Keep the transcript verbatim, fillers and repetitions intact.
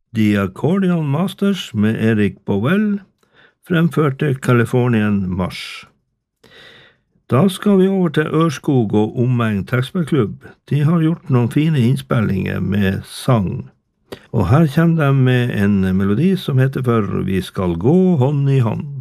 The Accordion Masters med Erik Bowell fremførte Californian Mars. Da skal vi over til Ørskog og Omegn Tekstspillklubb. De har gjort noen fine innspillinger med sang. Og her kommer de med en melodi som heter For vi skal gå hånd i hånd.